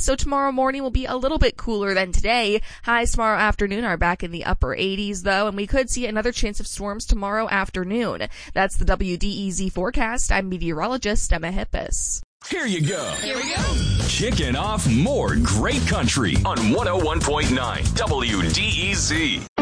So tomorrow morning will be a little bit cooler than today. Highs tomorrow afternoon are back in the upper 80s, though, and we could see another chance of storms tomorrow afternoon. That's the WDEZ forecast. I'm meteorologist Emma Hippis. Here you go. Here we go. Kicking off more great country on 101.9 WDEZ.